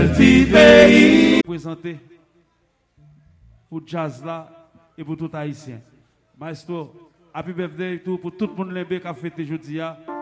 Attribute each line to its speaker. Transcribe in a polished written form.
Speaker 1: petit pays.
Speaker 2: Présenté pour jazz là et pour tout haïtien. Maestro, happy birthday tout pour tout le monde qui a fêté aujourd'hui.